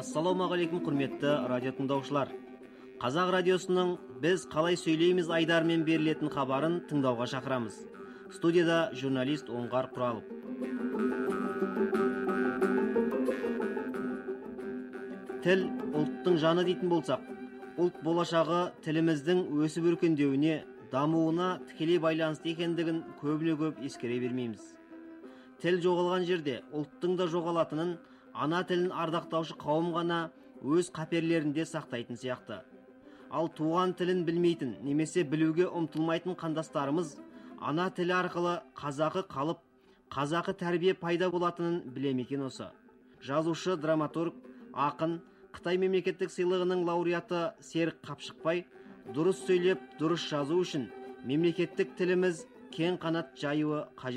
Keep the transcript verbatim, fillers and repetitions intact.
Ассалаумағалейкум құрметті радио тыңдаушылар. Қазақ радиосының біз қалай сөйлейміз айдарымен берілетін хабарын тыңдауға шақырамыз. Студияда журналист Оңғар Құралов. Тіл ұлттың жаны дейтін болсақ, ұлт болашағы тіліміздің өсіп өркендеуіне, дамуына тікелей байланысты екендігін көбіне көп ескере бермейміз. Тіл жоғалған жерде ұлттың да жоғалатынын ана тілін ардақтаушы қауым ғана өз қаперлерінде сақтайтын сияқты. Ал туған тілін білмейтін немесе білуге ұмтылмайтын қандастарымыз ана тілі арқылы қазақы қалып, қазақы тәрбие пайда болатынын біле ме екен осы. Жазушы, драматург, ақын, Қытай мемлекеттік сыйлығының лауреаты Серік Қапшықбай дұрыс сөйлеп, дұрыс жазу үшін мемлекеттік тіліміз кең қанат жаюы қажет